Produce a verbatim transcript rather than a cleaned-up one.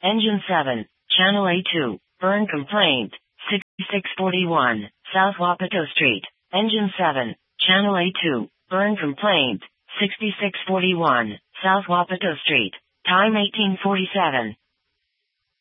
Engine seven, Channel A two, burn complaint, sixty-six forty-one, South Wapato Street. Engine seven, Channel A two, burn complaint, sixty-six forty-one, South Wapato Street. Time eighteen forty-seven.